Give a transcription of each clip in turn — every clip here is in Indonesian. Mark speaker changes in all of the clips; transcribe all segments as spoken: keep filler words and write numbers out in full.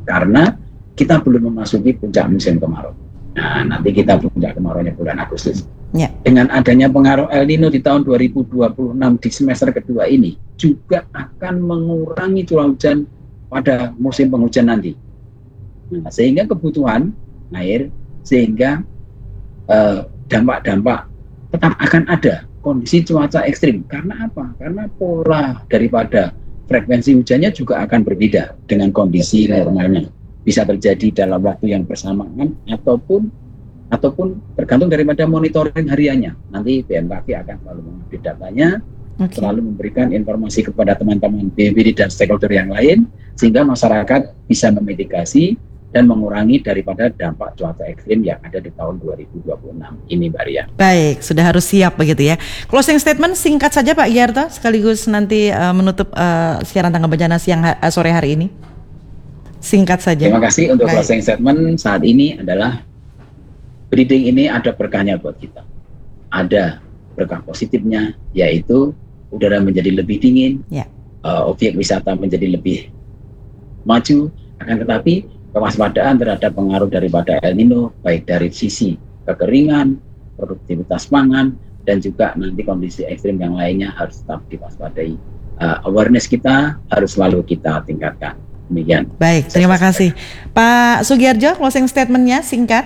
Speaker 1: karena kita belum memasuki puncak musim kemarau. Nah, nanti kita puncak kemaraunya bulan Agustus. Ya. Dengan adanya pengaruh El Nino di tahun dua ribu dua puluh enam di semester kedua ini juga akan mengurangi curah hujan pada musim penghujan nanti. Nah, sehingga kebutuhan air, sehingga eh, dampak-dampak tetap akan ada kondisi cuaca ekstrim. Karena apa? Karena pola daripada frekuensi hujannya juga akan berbeda dengan kondisi normalnya. Bisa terjadi dalam waktu yang bersamaan ataupun ataupun tergantung daripada monitoring hariannya. Nanti B M K G akan selalu mengupdate datanya, okay. selalu memberikan informasi kepada teman-teman B P D dan stakeholder yang lain, sehingga masyarakat bisa memitigasi dan mengurangi daripada dampak cuaca ekstrim yang ada di tahun dua ribu dua puluh enam ini, Mbak Ria.
Speaker 2: Baik, sudah harus siap begitu ya. Closing statement singkat saja Pak Giarto, sekaligus nanti uh, menutup uh, siaran tangga bencana siang ha- uh, sore hari ini. Singkat saja.
Speaker 1: Terima kasih untuk Baik. Closing statement saat ini adalah breeding ini ada berkahnya buat kita. Ada berkah positifnya, yaitu udara menjadi lebih dingin, ya. uh, objek wisata menjadi lebih maju, akan tetapi kewaspadaan terhadap pengaruh daripada El Nino, baik dari sisi kekeringan, produktivitas pangan, dan juga nanti kondisi ekstrim yang lainnya harus tetap diwaspadai. Uh, awareness kita harus selalu kita tingkatkan. Demikian.
Speaker 2: Baik, terima kasih. Pak Sugiarjo, closing statement-nya singkat.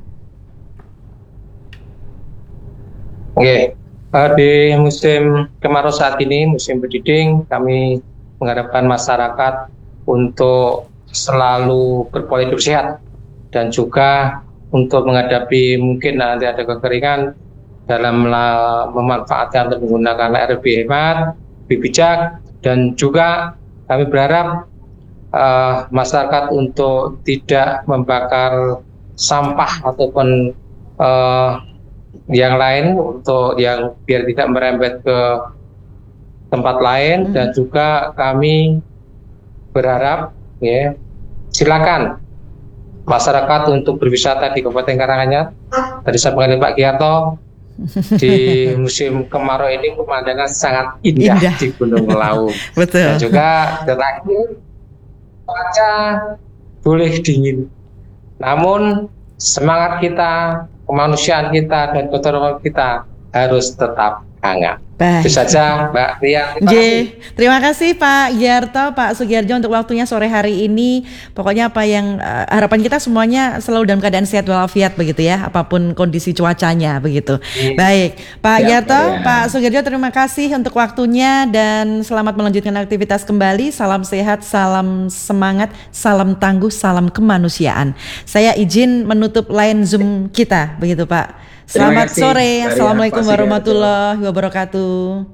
Speaker 3: Oke, uh, di musim kemarau saat ini, musim breeding, kami mengharapkan masyarakat untuk selalu berpola hidup sehat dan juga untuk menghadapi mungkin nanti ada kekeringan dalam memanfaatkan atau menggunakan air lebih hemat, lebih bijak, dan juga kami berharap uh, masyarakat untuk tidak membakar sampah ataupun uh, yang lain untuk yang biar tidak merembet ke tempat lain, hmm. dan juga kami berharap ya, silakan masyarakat untuk berwisata di Kabupaten Karanganyar. Tadi saya panggil Pak Giarto, di musim kemarau ini pemandangan sangat indah, indah. di Gunung Lawu.
Speaker 2: Betul.
Speaker 3: Dan juga terakhir, cuaca boleh dingin, namun semangat kita, kemanusiaan kita, dan ketoran kita harus tetap hangat. Baik. Itu saja Mbak Ria.
Speaker 2: Terima kasih. Terima kasih Pak Giarto, Pak Sugiarjo untuk waktunya sore hari ini. Pokoknya apa yang uh, harapan kita semuanya selalu dalam keadaan sehat walafiat begitu ya, apapun kondisi cuacanya begitu. Hmm. Baik, Pak ya, Giarto, ya. Pak Sugiarjo, terima kasih untuk waktunya dan selamat melanjutkan aktivitas kembali. Salam sehat, salam semangat, salam tangguh, salam kemanusiaan. Saya izin menutup line Zoom kita begitu Pak. Selamat kasih, sore, Assalamualaikum warahmatullahi wabarakatuh.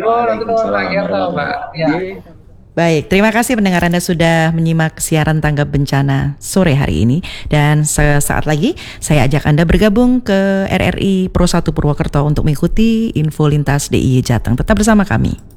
Speaker 2: Baik, terima kasih pendengar Anda sudah menyimak siaran tanggap bencana sore hari ini. Dan sesaat lagi saya ajak Anda bergabung ke R R I Pro satu Purwokerto untuk mengikuti info lintas D I Y Jateng. Tetap bersama kami.